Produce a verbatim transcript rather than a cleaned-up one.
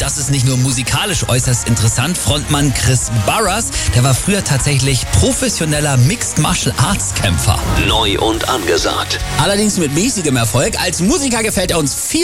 Und das ist nicht nur musikalisch äußerst interessant. Frontmann Chris Barras, der war früher tatsächlich professioneller Mixed Martial Arts Kämpfer. Neu und angesagt. Allerdings mit mäßigem Erfolg. Als Musiker gefällt er uns viel